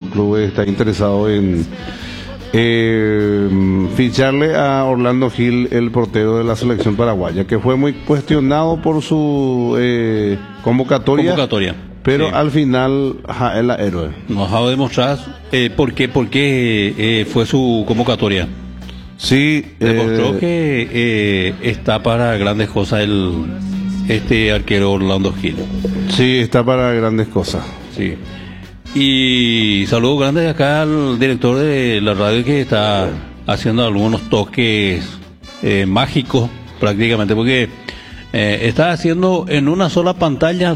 club está interesado en ficharle a Orlando Gil, el portero de la selección paraguaya, que fue muy cuestionado por su convocatoria. Pero sí, al final es la héroe. Nos ha demostrado por qué fue su convocatoria. Sí, demostró que está para grandes cosas este arquero Orlando Gil. Sí, está para grandes cosas. Sí. Y saludos grandes acá al director de la radio, que está haciendo algunos toques mágicos prácticamente, porque está haciendo en una sola pantalla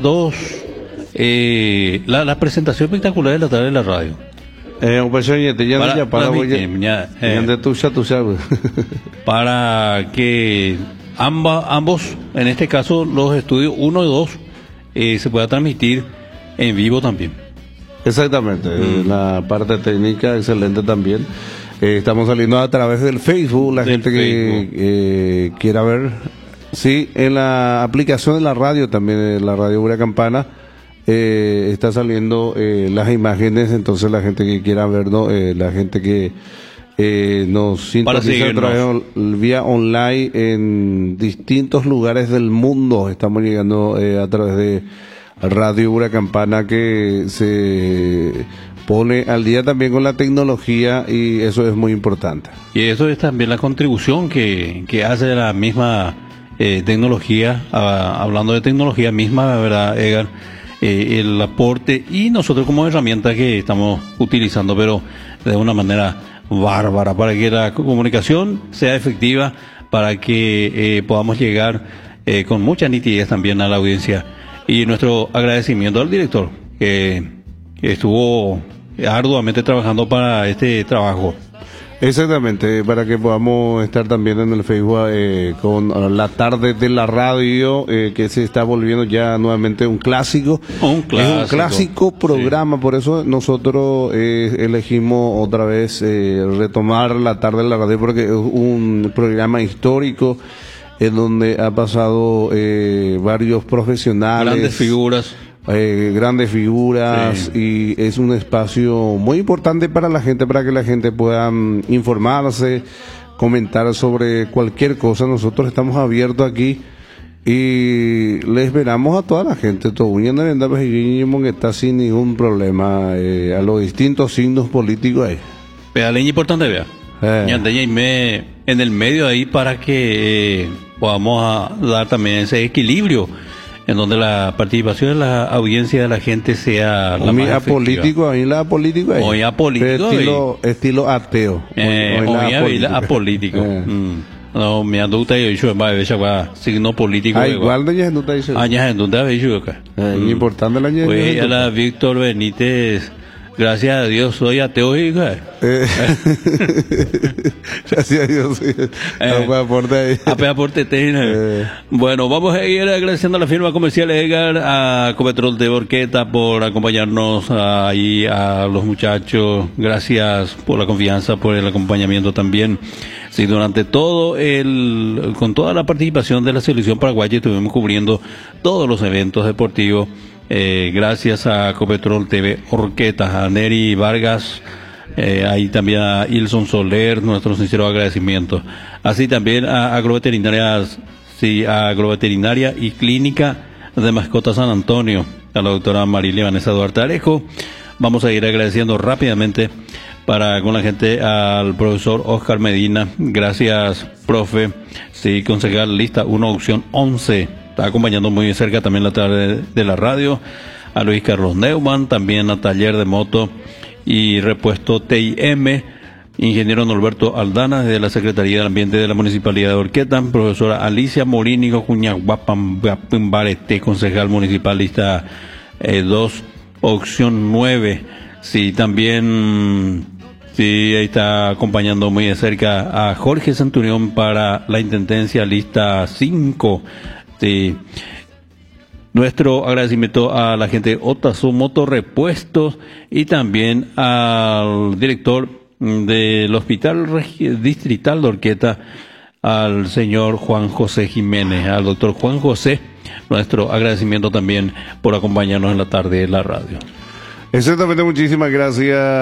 la presentación espectacular de la tarde de la radio. Para que ambos, en este caso los estudios 1 y 2, se pueda transmitir en vivo también. Exactamente, la parte técnica excelente también. Estamos saliendo a través del Facebook, gente que quiera ver. Sí, en la aplicación de la radio también, la radio Buena Campana, está saliendo las imágenes, entonces la gente que quiera vernos, la gente que nos sintoniza a través vía online en distintos lugares del mundo, estamos llegando a través de Radio Buena Campana, que se pone al día también con la tecnología, y eso es muy importante. Y eso es también la contribución que hace la misma tecnología, hablando de tecnología misma, ¿verdad, Edgar? El aporte, y nosotros como herramienta que estamos utilizando, pero de una manera bárbara, para que la comunicación sea efectiva, para que podamos llegar con mucha nitidez también a la audiencia. Y nuestro agradecimiento al director, que estuvo arduamente trabajando para este trabajo. Exactamente, para que podamos estar también en el Facebook con la tarde de la radio, que se está volviendo ya nuevamente un clásico. Es un clásico programa, sí. Por eso nosotros elegimos otra vez retomar la tarde de la radio, porque es un programa histórico en donde ha pasado varios profesionales, grandes figuras, sí. Y es un espacio muy importante para la gente, para que la gente pueda informarse, comentar sobre cualquier cosa. Nosotros estamos abiertos aquí y les esperamos a toda la gente, que está sin ningún problema, a los distintos signos políticos ahí. Pero la importante, vea. En el medio ahí, para que podamos dar también ese equilibrio, en donde la participación de la audiencia de la gente sea la más apolítico, hoy apolítico, estilo ateo, hoy apolítico. No, me anduta y yo signo político. Igual de anduta y importante la ñe. Pues a la Víctor Benítez, gracias a Dios soy ateo, hija. Gracias a Dios. Bueno, vamos a ir agradeciendo a la firma comercial Edgar, a Copetrol de Orqueta por acompañarnos ahí, a los muchachos. Gracias por la confianza, por el acompañamiento también. Sí, durante todo con toda la participación de la selección paraguaya, estuvimos cubriendo todos los eventos deportivos. Gracias a Copetrol TV Orqueta, a Neri Vargas, ahí también a Ilson Soler, nuestro sincero agradecimiento. Así también a Agroveterinaria y Clínica de Mascotas San Antonio, a la doctora Marilia Vanessa Duarte Arejo. Vamos a ir agradeciendo rápidamente con la gente al profesor Oscar Medina. Gracias, profe. Sí, concejal lista 1, opción 11. Está acompañando muy de cerca también la tarde de la radio. A Luis Carlos Neumann, también a Taller de Moto y Repuesto TIM. Ingeniero Norberto Aldana, de la Secretaría del Ambiente de la Municipalidad de Orqueta. Profesora Alicia Morínigo Cuñaguapambarete, concejal municipal lista 2, opción 9. Sí, también, sí, ahí está acompañando muy de cerca a Jorge Centurión para la Intendencia lista 5. Sí. Nuestro agradecimiento a la gente de Otazu Motorrepuestos y también al director del Hospital Distrital de Orqueta, al señor Juan José Jiménez, al doctor Juan José. Nuestro agradecimiento también por acompañarnos en la tarde de la radio. Exactamente, muchísimas gracias.